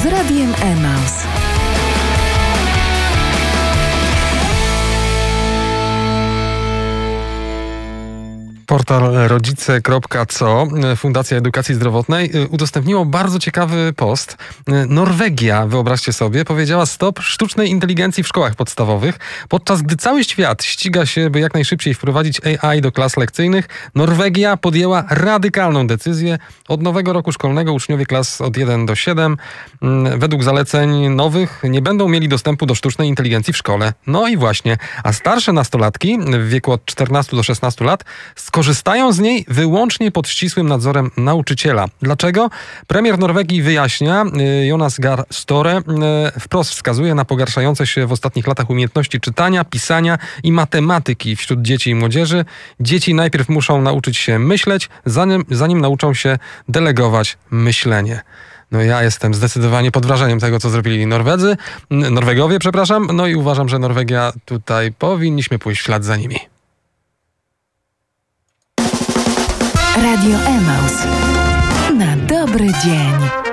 Radiem Emaus. Portal rodzice.co, Fundacja Edukacji Zdrowotnej, udostępniło bardzo ciekawy post. Norwegia, wyobraźcie sobie, powiedziała stop sztucznej inteligencji w szkołach podstawowych. Podczas gdy cały świat ściga się, by jak najszybciej wprowadzić AI do klas lekcyjnych, Norwegia podjęła radykalną decyzję. Od nowego roku szkolnego uczniowie klas od 1 do 7 według zaleceń nowych nie będą mieli dostępu do sztucznej inteligencji w szkole. No i właśnie, a starsze nastolatki w wieku od 14 do 16 lat korzystają z niej wyłącznie pod ścisłym nadzorem nauczyciela. Dlaczego? Premier Norwegii wyjaśnia, Jonas Gahr Støre wprost wskazuje na pogarszające się w ostatnich latach umiejętności czytania, pisania i matematyki wśród dzieci i młodzieży. Dzieci najpierw muszą nauczyć się myśleć, zanim nauczą się delegować myślenie. No ja jestem zdecydowanie pod wrażeniem tego, co zrobili Norwegowie, no i uważam, że Norwegia tutaj powinniśmy pójść w ślad za nimi. Radio Emaus. Na dobry dzień.